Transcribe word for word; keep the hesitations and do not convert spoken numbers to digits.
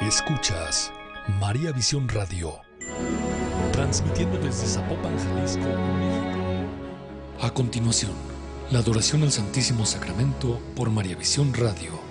Escuchas María Visión Radio, transmitiendo desde Zapopan, Jalisco, México. A continuación, la adoración al Santísimo Sacramento por María Visión Radio.